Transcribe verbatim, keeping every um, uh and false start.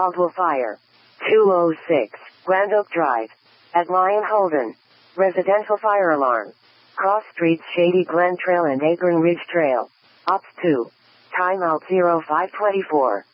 Caldwell Fire. two oh six, Grand Oak Drive. At Lion Holden. Residential fire alarm. Cross Streets Shady Glen Trail and Acorn Ridge Trail. Ops two. Timeout zero five twenty-four.